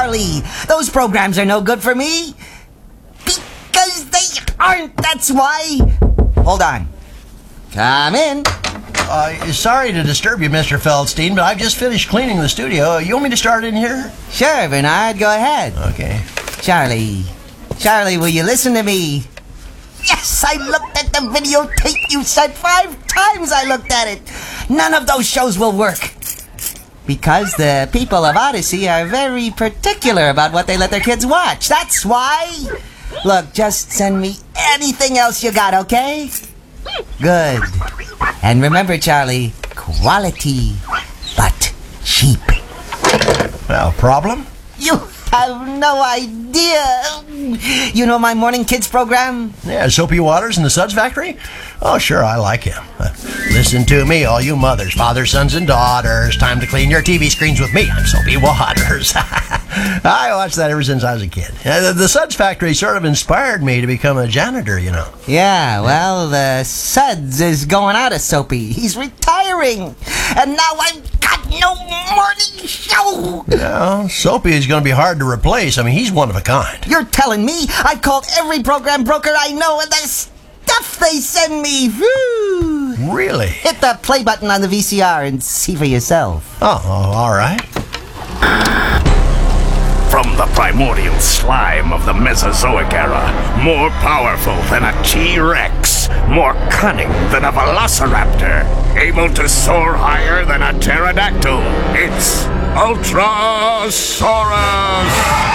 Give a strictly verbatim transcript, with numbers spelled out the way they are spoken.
Charlie. Those programs are no good for me. Because they aren't, that's why. Hold on. Come in. Uh, sorry to disturb you, Mister Feldstein, but I've just finished cleaning the studio. You want me to start in here? Sure, Bernard, go ahead. Okay. Charlie. Charlie, will you listen to me? Yes, I looked at the videotape you said five times I looked at it. None of those shows will work. Because the people of Odyssey are very particular about what they let their kids watch. That's why. Look, just send me anything else you got, okay? Good. And remember, Charlie, quality, but cheap. Well, problem? You have no idea. You know my morning kids program? Yeah, Soapy Waters and the Suds Factory? Oh, sure, I like him. Uh, listen to me, all you mothers, fathers, sons, and daughters. Time to clean your T V screens with me. I'm Soapy Waters. I watched that ever since I was a kid. Uh, the, the Suds Factory sort of inspired me to become a janitor, you know. Yeah, well, the Suds is going out of Soapy. He's retiring. And now I've got no morning show. Yeah, Soapy is going to be hard to replace. I mean, he's one of a kind. You're telling me? I've called every program broker I know, and the stuff they send me. Whew. Really? Hit the play button on the V C R and see for yourself. Oh, oh all right. From the primordial slime of the Mesozoic era, more powerful than a T-Rex, more cunning than a velociraptor, able to soar higher than a pterodactyl, it's Ultrasaurus!